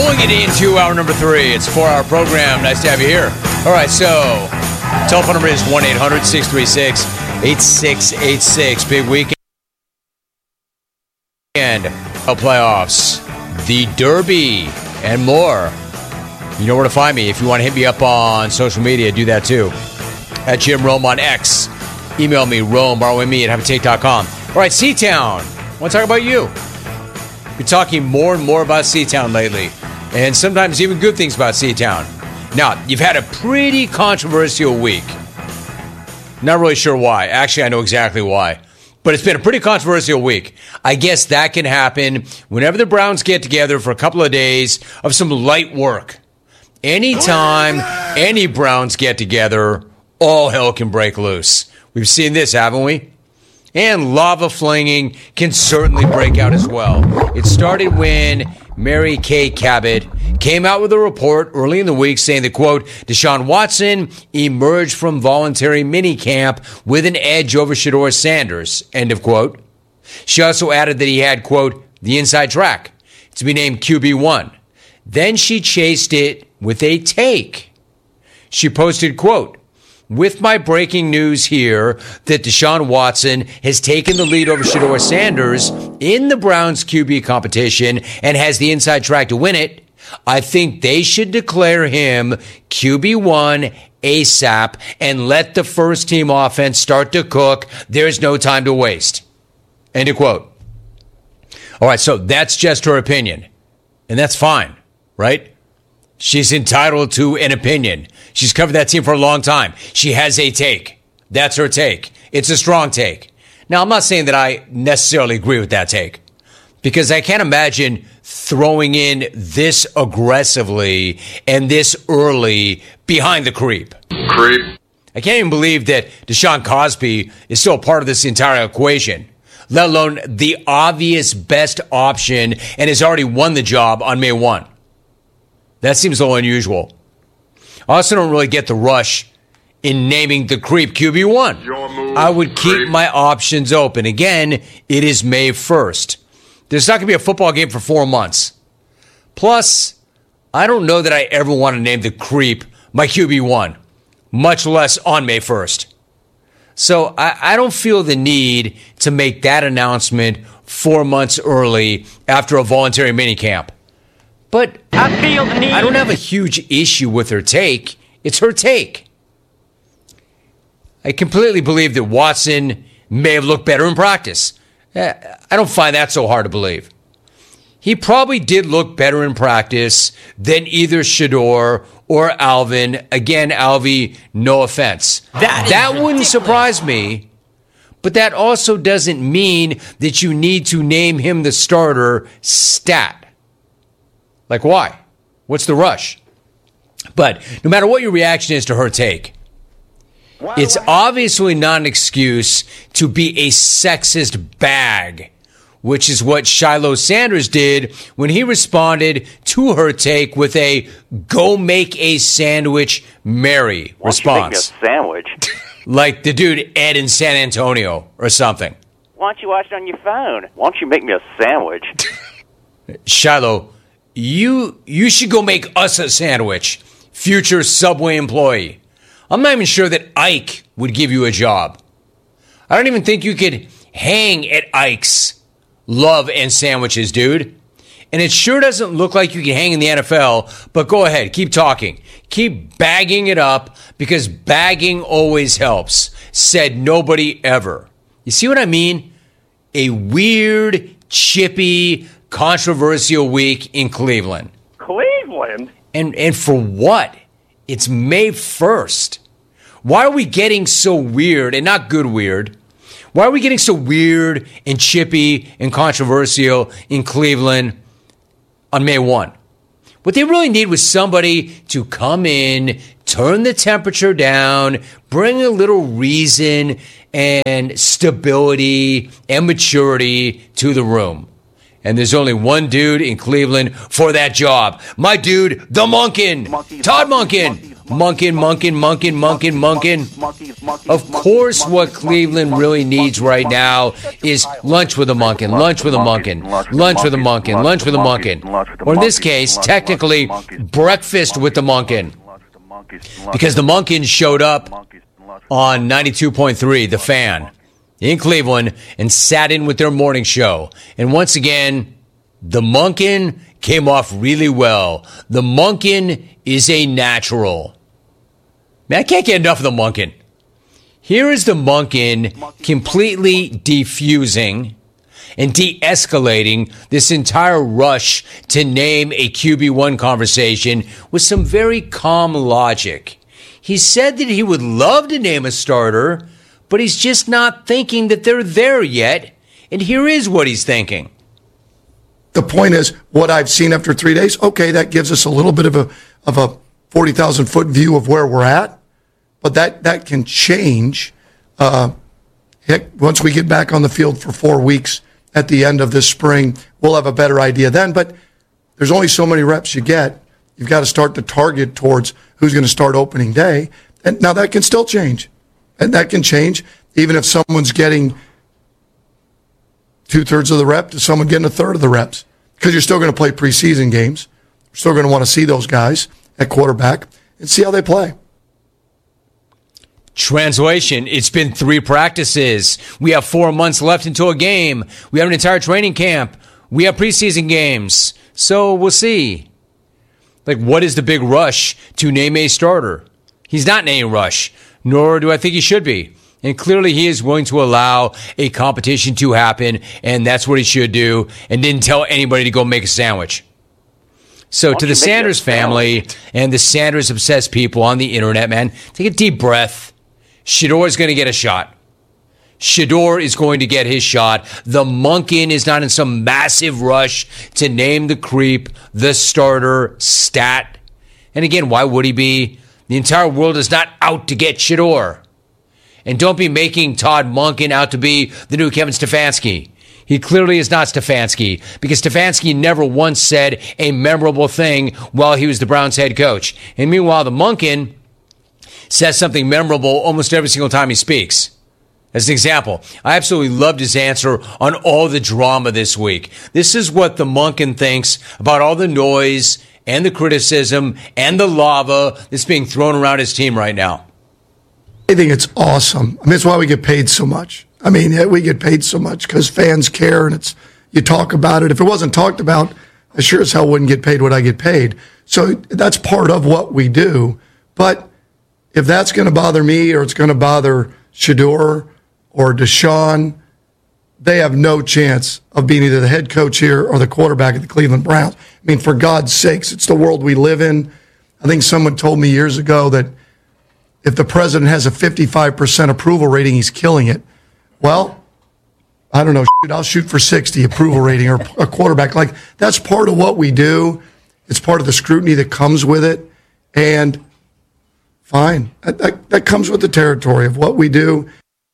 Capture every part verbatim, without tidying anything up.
Rolling it into hour number three. It's a four-hour program. Nice to have you here. All right, so telephone number is one eight hundred six three six eight six eight six. Big weekend. Playoffs, the Derby, and more. You know where to find me. If you want to hit me up on social media, do that too. At Jim Rome on X. Email me, Rome, R O M E at have a take dot com. All right, C-Town. I want to talk about you. We're talking more and more about C-Town lately, and sometimes even good things about C-Town. Now, you've had a pretty controversial week. Not really sure why. Actually, I know exactly why. But it's been a pretty controversial week. I guess that can happen whenever the Browns get together for a couple of days of some light work. Anytime any Browns get together, all hell can break loose. We've seen this, haven't we? And lava flinging can certainly break out as well. It started when Mary Kay Cabot came out with a report early in the week saying that, quote, Deshaun Watson emerged from voluntary minicamp with an edge over Shedeur Sanders, end of quote. She also added that he had, quote, the inside track to be named Q B one. Then she chased it with a take. She posted, quote, with my breaking news here that Deshaun Watson has taken the lead over Shedeur Sanders in the Browns Q B competition and has the inside track to win it, I think they should declare him Q B one ASAP and let the first team offense start to cook. There's no time to waste. End of quote. All right, so that's just her opinion. And that's fine, right? She's entitled to an opinion. She's covered that team for a long time. She has a take. That's her take. It's a strong take. Now, I'm not saying that I necessarily agree with that take, because I can't imagine throwing in this aggressively and this early behind the creep. Creep. I can't even believe that Deshaun Cosby is still a part of this entire equation, let alone the obvious best option, and has already won the job on May first. That seems a little unusual. I also don't really get the rush in naming the creep Q B one. I would keep creep. my options open. Again, it is May first. There's not going to be a football game for four months. Plus, I don't know that I ever want to name the creep my Q B one, much less on May first. So I, I don't feel the need to make that announcement four months early after a voluntary minicamp. But I feel the need. I don't have a huge issue with her take. It's her take. I completely believe that Watson may have looked better in practice. I don't find that so hard to believe. He probably did look better in practice than either Shedeur or Alvin. Again, Alvy, no offense. That, that wouldn't surprise me. But that also doesn't mean that you need to name him the starter stat. Like, why? What's the rush? But no matter what your reaction is to her take, it's obviously not an excuse to be a sexist bag, which is what Shiloh Sanders did when he responded to her take with a "go make a sandwich, Mary" response. Why don't you make me a sandwich? Like the dude Ed in San Antonio or something. Why don't you watch it on your phone? Why don't you make me a sandwich? Shiloh, You you should go make us a sandwich, future Subway employee. I'm not even sure that Ike would give you a job. I don't even think you could hang at Ike's Love and Sandwiches, dude. And it sure doesn't look like you can hang in the N F L, but go ahead, keep talking. Keep bagging it up, because bagging always helps. Said nobody ever. You see what I mean? A weird, chippy, controversial week in Cleveland. Cleveland? And and for what? It's May first. Why are we getting so weird, and not good weird? Why are we getting so weird and chippy and controversial in Cleveland on May first? What they really need was somebody to come in, turn the temperature down, bring a little reason and stability and maturity to the room. And there's only one dude in Cleveland for that job. My dude, the Monken. Todd Monken. Munkin, Munkin, Munkin, Munkin, Munkin. Of course, what Cleveland really needs right now is lunch with a Munkin, lunch with a Munkin, lunch with a Munkin, lunch with a Munkin. Or in this case, technically, breakfast with the Munkin. Because the Munkins showed up on ninety-two point three, The Fan, in Cleveland, and sat in with their morning show. And once again, the Munkin came off really well. The Munkin is a natural. Man, I can't get enough of the Munkin. Here is the Munkin completely defusing and de-escalating this entire rush to name a Q B one conversation with some very calm logic. He said that he would love to name a starter, but he's just not thinking that they're there yet. And here is what he's thinking. The point is, what I've seen after three days, okay, that gives us a little bit of a of a forty thousand foot view of where we're at, but that, that can change. Uh, heck, once we get back on the field for four weeks at the end of this spring, we'll have a better idea then. But there's only so many reps you get. You've got to start to target towards who's going to start opening day. And now that can still change. And that can change even if someone's getting two-thirds of the rep to someone getting a third of the reps. Because you're still going to play preseason games. You're still going to want to see those guys at quarterback and see how they play. Translation, it's been three practices. We have four months left until a game. We have an entire training camp. We have preseason games. So we'll see. Like, what is the big rush to name a starter? He's not in any rush, nor do I think he should be. And clearly he is willing to allow a competition to happen, and that's what he should do, and didn't tell anybody to go make a sandwich. So to the Sanders family and the Sanders-obsessed people on the internet, man, take a deep breath. Shedeur is going to get a shot. Shedeur is going to get his shot. The Munkin is not in some massive rush to name the creep, the starter, stat. And again, why would he be? The entire world is not out to get Shedeur. And don't be making Todd Monken out to be the new Kevin Stefanski. He clearly is not Stefanski, because Stefanski never once said a memorable thing while he was the Browns head coach. And meanwhile, the Munkin says something memorable almost every single time he speaks. As an example, I absolutely loved his answer on all the drama this week. This is what the Munkin thinks about all the noise and the criticism and the lava that's being thrown around his team right now. I think it's awesome. I mean, it's why we get paid so much. I mean, we get paid so much because fans care, and it's you talk about it. If it wasn't talked about, I sure as hell wouldn't get paid what I get paid. So that's part of what we do. But if that's going to bother me, or it's going to bother Shedeur or Deshaun, they have no chance of being either the head coach here or the quarterback of the Cleveland Browns. I mean, for God's sakes, it's the world we live in. I think someone told me years ago that if the president has a fifty-five percent approval rating, he's killing it. Well, I don't know. Shoot, I'll shoot for sixty approval rating, or a quarterback. Like, that's part of what we do. It's part of the scrutiny that comes with it. And fine. That, that, that comes with the territory of what we do.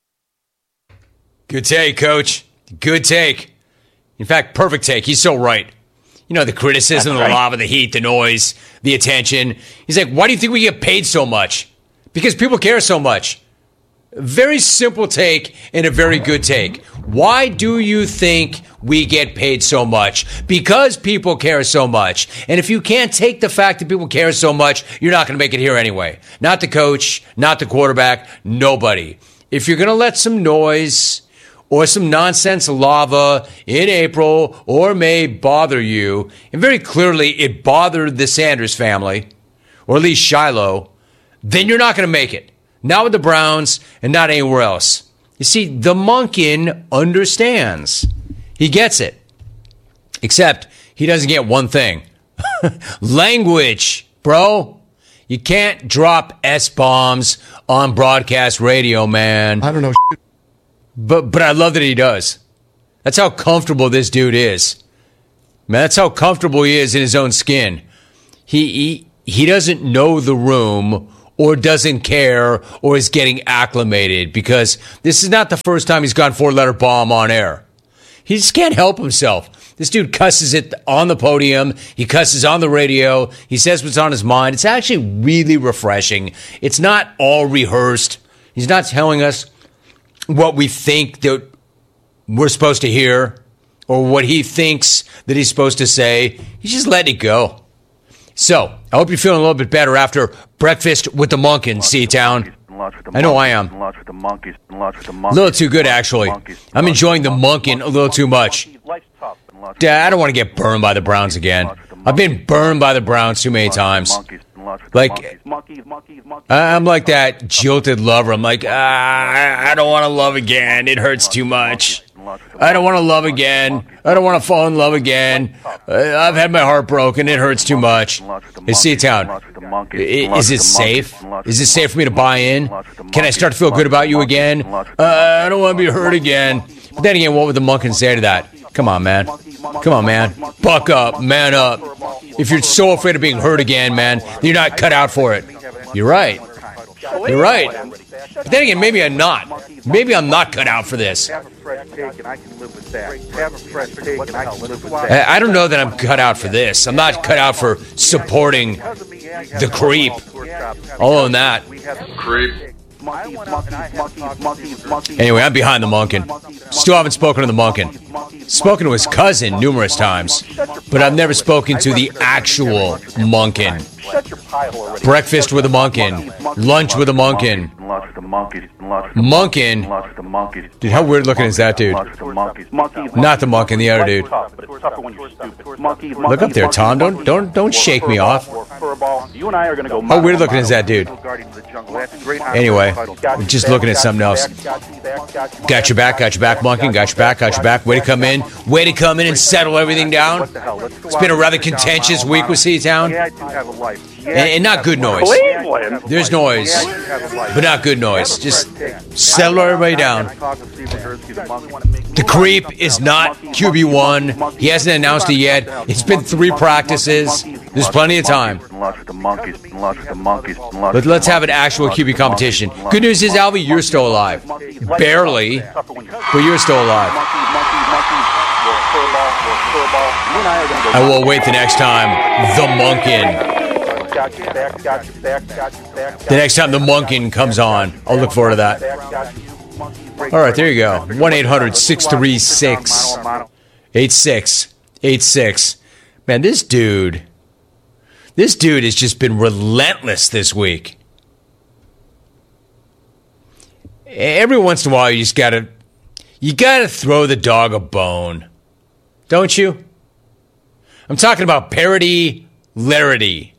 Good take, Coach. Good take. In fact, perfect take. He's so right. You know, the criticism, That's the right. lava, the heat, the noise, the attention. He's like, why do you think we get paid so much? Because people care so much. Very simple take and a very good take. Why do you think we get paid so much? Because people care so much. And if you can't take the fact that people care so much, you're not going to make it here anyway. Not the coach, not the quarterback, nobody. If you're going to let some noise or some nonsense lava in April or May bother you, and very clearly it bothered the Sanders family, or at least Shiloh, then you're not going to make it. Not with the Browns and not anywhere else. You see, the Munkin understands. He gets it. Except he doesn't get one thing. Language, bro. You can't drop S-bombs on broadcast radio, man. I don't know. But but I love that he does. That's how comfortable this dude is. Man, that's how comfortable he is in his own skin. He he, he doesn't know the room, or doesn't care, or is getting acclimated, because this is not the first time he's gone four-letter bomb on air. He just can't help himself. This dude cusses it on the podium. He cusses on the radio. He says what's on his mind. It's actually really refreshing. It's not all rehearsed. He's not telling us what we think that we're supposed to hear or what he thinks that he's supposed to say. He's just letting it go. So, I hope you're feeling a little bit better after breakfast with the monk in C-Town. I know I am. A little too good, actually. I'm enjoying the monkin' a little too much. Dad, I don't want to get burned by the Browns again. I've been burned by the Browns too many times. Like, I'm like that jilted lover. I'm like, ah, I don't want to love again. It hurts too much. I don't want to love again. I don't want to fall in love again. I've had my heart broken. It hurts too much. Hey, C-Town, is it safe? Is it safe for me to buy in? Can I start to feel good about you again? Uh, I don't want to be hurt again. But then again, what would the monkin say to that? Come on, man. Come on, man. Buck up. Man up. If you're so afraid of being hurt again, man, you're not cut out for it. You're right. You're right. But then again, maybe I'm not. Maybe I'm not cut out for this. I I don't know that I'm cut out for this. I'm not cut out for supporting the creep. I'll own that. Creep. Anyway, I'm behind the monkin'. Still haven't spoken to the monkin'. Spoken to his cousin numerous times, but I've never spoken to the actual monkin'. Breakfast with a monkin'. Lunch with a monkin'. Monkin'? Dude, how weird looking is that dude? Not the monkin', the other dude. Look up there, Tom. Don't don't don't shake me off. How weird looking is that dude? Anyway, I'm just looking at something else. Got your back, got your back, monkin'. Got your back, got your back. Way to come in. Way to come in and settle everything down. It's been a rather contentious week with C-Town. And, and not good noise. There's noise, but not good noise. Just settle everybody down. The creep is not Q B one. He hasn't announced it yet. It's been three practices. There's plenty of time. But let's have an actual Q B competition. Good news is, Albie, you're still alive. Barely, but you're still alive. I will wait the next time the monkin'. The next time the monkin' comes on, I'll look forward to that. All right, there you go. one eight hundred six three six eight six eight six. Man, this dude, this dude has just been relentless this week. Every once in a while, you just gotta, you gotta throw the dog a bone, don't you? I'm talking about parody, Larity.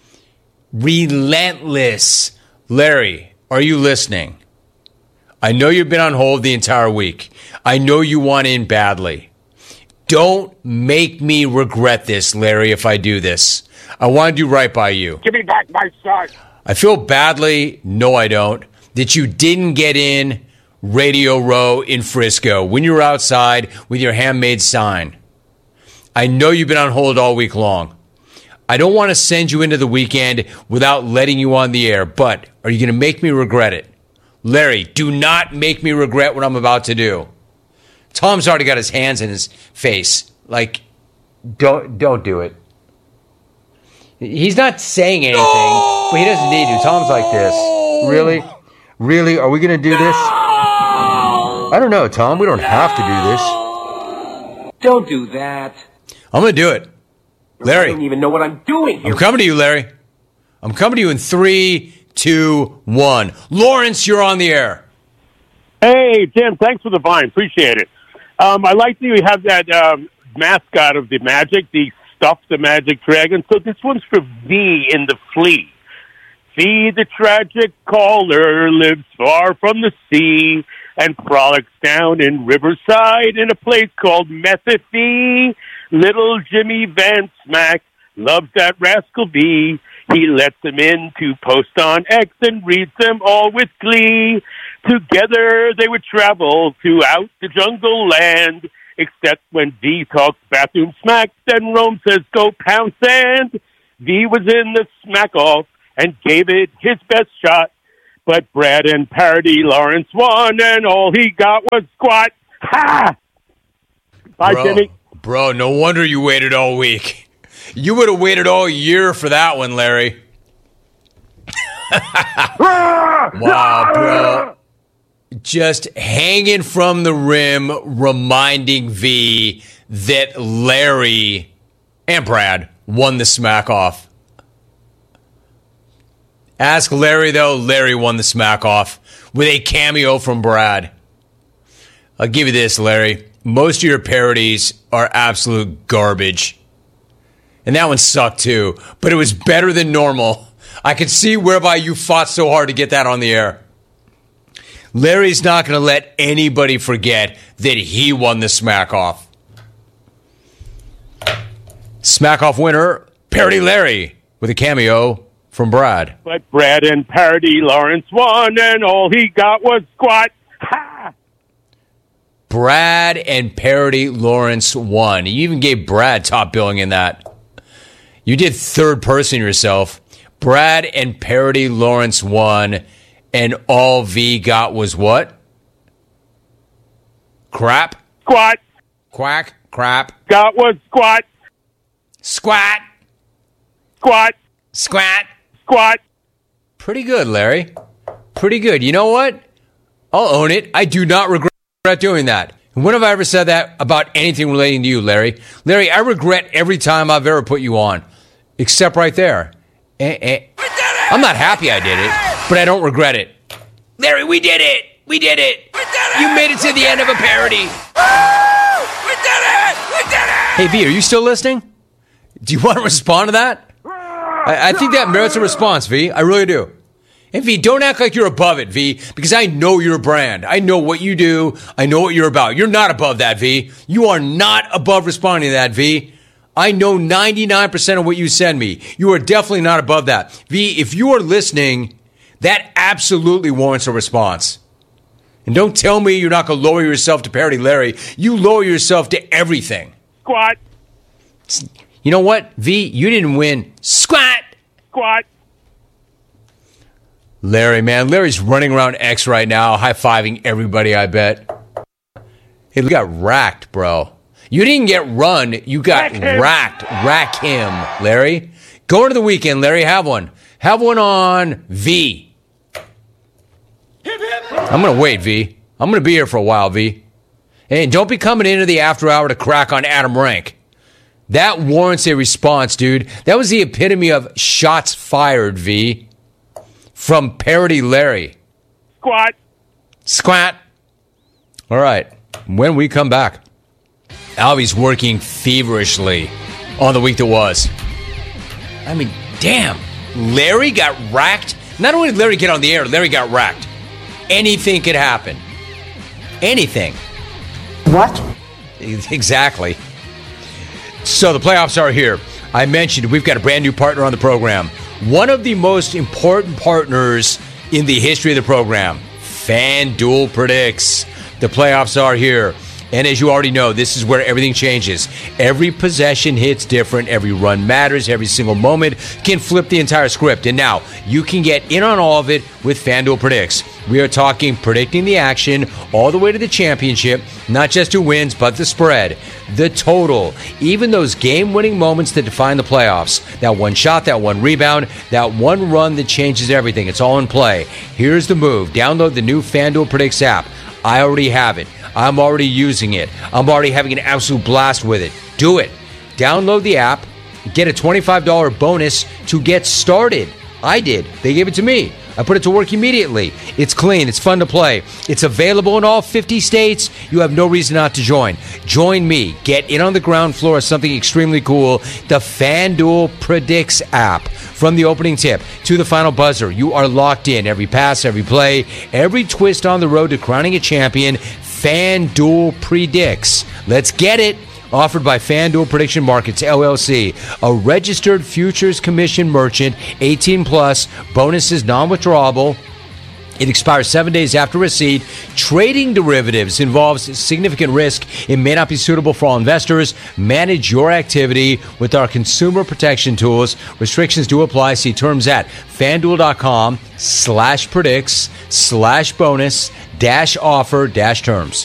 Relentless. Larry, are you listening? I know you've been on hold the entire week. I know you want in badly. Don't make me regret this, Larry, if I do this. I want to do right by you. Give me back my son. I feel badly, no I don't, that you didn't get in Radio Row in Frisco when you were outside with your handmade sign. I know you've been on hold all week long. I don't want to send you into the weekend without letting you on the air, but are you going to make me regret it? Larry, do not make me regret what I'm about to do. Tom's already got his hands in his face. Like, don't don't do it. He's not saying anything, no! But he doesn't need to. Tom's like this. Really? Really? Are we going to do this? No! I don't know, Tom. We don't have to do this. Don't do that. I'm going to do it. Larry. I don't even know what I'm doing here. I'm coming to you, Larry. I'm coming to you in three, two, one. Lawrence, you're on the air. Hey, Tim, thanks for the vine. Appreciate it. Um, I like that you have that um, mascot of the Magic, the Stuff the Magic Dragon. So this one's for V in the Flea. V, the tragic caller, lives far from the sea and frolics down in Riverside in a place called Methaphy. Little Jimmy Van Smack loves that rascal V. He lets them in to post on X and reads them all with glee. Together they would travel throughout the jungle land, except when V talks bathroom smack, then Rome says go pound sand. V was in the smack-off and gave it his best shot, but Brad and Parody Lawrence won, and all he got was squat. Ha! Bye, Bro. Jimmy. Bro, no wonder you waited all week. You would have waited all year for that one, Larry. Wow, bro. Just hanging from the rim, reminding V that Larry and Brad won the smack off. Ask Larry, though. Larry won the smack off with a cameo from Brad. I'll give you this, Larry. Most of your parodies are absolute garbage. And that one sucked, too. But it was better than normal. I could see whereby you fought so hard to get that on the air. Larry's not going to let anybody forget that he won the smack off. Smack off winner, Parody Larry, with a cameo from Brad. But Brad and Parody Lawrence won, and all he got was squat. Ha! Brad and Parody Lawrence won. You even gave Brad top billing in that. You did third person yourself. Brad and Parody Lawrence won, and all V got was what? Crap? Squat. Quack? Crap? Got was squat. Squat? Squat. Squat? Squat. Pretty good, Larry. Pretty good. You know what? I'll own it. I do not regret doing that. When have I ever said that about anything relating to you, Larry? Larry, I regret every time I've ever put you on. Except right there. Eh, eh. I'm not happy I did it, but I don't regret it. Larry, we did it! We did it! We did it! You made it to the end of a parody. Woo! We did it! We did it! Hey, V, are you still listening? Do you want to respond to that? I, I think that merits a response, V. I really do. And V, don't act like you're above it, V, because I know your brand. I know what you do. I know what you're about. You're not above that, V. You are not above responding to that, V. I know ninety-nine percent of what you send me. You are definitely not above that. V, if you are listening, that absolutely warrants a response. And don't tell me you're not going to lower yourself to Parody Larry. You lower yourself to everything. Squat. You know what, V? You didn't win. Squat. Squat. Larry, man. Larry's running around X right now, high-fiving everybody, I bet. Hey, you got racked, bro. You didn't get run. You got Rack racked. Rack him, Larry. Go into the weekend, Larry. Have one. Have one on V. I'm going to wait, V. I'm going to be here for a while, V. And don't be coming into the after hour to crack on Adam Rank. That warrants a response, dude. That was the epitome of shots fired, V. From Parody Larry. Squat. Squat. All right. When we come back, Albie's working feverishly on the week that was. I mean, damn. Larry got racked. Not only did Larry get on the air, Larry got racked. Anything could happen. Anything. What? Exactly. So the playoffs are here. I mentioned we've got a brand new partner on the program. One of the most important partners in the history of the program. FanDuel Predicts. The playoffs are here. And as you already know, this is where everything changes. Every possession hits different. Every run matters. Every single moment can flip the entire script. And now you can get in on all of it with FanDuel Predicts. We are talking predicting the action all the way to the championship, not just who wins, but the spread, the total, even those game-winning moments that define the playoffs. That one shot, that one rebound, that one run that changes everything. It's all in play. Here's the move. Download the new FanDuel Predicts app. I already have it. I'm already using it. I'm already having an absolute blast with it. Do it. Download the app. Get a twenty-five dollars bonus to get started. I did. They gave it to me. I put it to work immediately. It's clean. It's fun to play. It's available in all fifty states. You have no reason not to join. Join me. Get in on the ground floor of something extremely cool. The FanDuel Predicts app. From the opening tip to the final buzzer, you are locked in. Every pass, every play, every twist on the road to crowning a champion, FanDuel Predicts. Let's get it. Offered by FanDuel Prediction Markets, L L C, a registered futures commission merchant, eighteen plus, bonuses non-withdrawable. It expires seven days after receipt. Trading derivatives involves significant risk. It may not be suitable for all investors. Manage your activity with our consumer protection tools. Restrictions do apply. See terms at FanDuel.com slash predicts slash bonus dash offer dash terms.